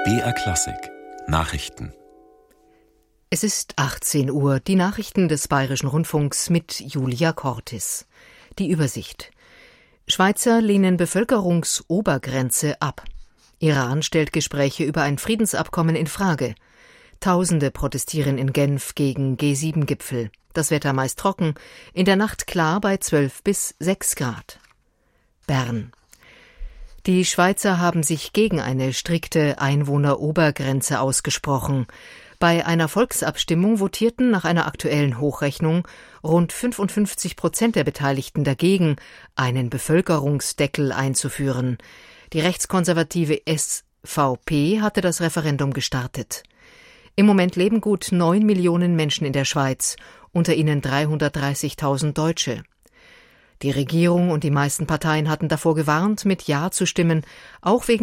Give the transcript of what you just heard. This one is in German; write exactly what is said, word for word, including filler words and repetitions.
B R Klassik Nachrichten. Es ist achtzehn Uhr, die Nachrichten des Bayerischen Rundfunks mit Julia Cortis. Die Übersicht. Schweizer lehnen Bevölkerungsobergrenze ab. Iran stellt Gespräche über ein Friedensabkommen in Frage. Tausende protestieren in Genf gegen G sieben Gipfel. Das Wetter meist trocken, in der Nacht klar bei zwölf bis sechs Grad. Bern. Die Schweizer haben sich gegen eine strikte Einwohnerobergrenze ausgesprochen. Bei einer Volksabstimmung votierten nach einer aktuellen Hochrechnung rund fünfundfünfzig Prozent der Beteiligten dagegen, einen Bevölkerungsdeckel einzuführen. Die rechtskonservative S V P hatte das Referendum gestartet. Im Moment leben gut neun Millionen Menschen in der Schweiz, unter ihnen dreihundertdreißigtausend Deutsche. Die Regierung und die meisten Parteien hatten davor gewarnt, mit Ja zu stimmen, auch wegen